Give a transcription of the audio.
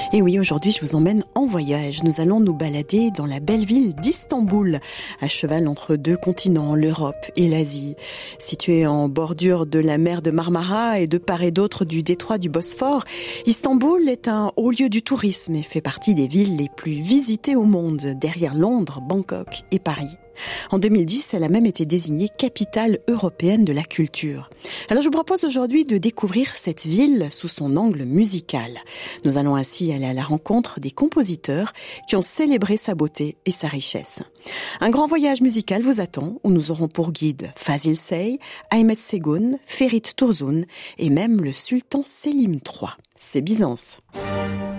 Et oui, aujourd'hui, je vous emmène en voyage. Nous allons nous balader dans la belle ville d'Istanbul, à cheval entre deux continents, l'Europe et l'Asie. Située en bordure de la mer de Marmara et de part et d'autre du détroit du Bosphore, Istanbul est un haut lieu du tourisme et fait partie des villes les plus visitées au monde, derrière Londres, Bangkok et Paris. En 2010, elle a même été désignée capitale européenne de la culture. Alors je vous propose aujourd'hui de découvrir cette ville sous son angle musical. Nous allons ainsi aller à la rencontre des compositeurs qui ont célébré sa beauté et sa richesse. Un grand voyage musical vous attend où nous aurons pour guide Fazil Say, Ahmet Segun, Ferit Tursun et même le sultan Selim III. C'est Byzance.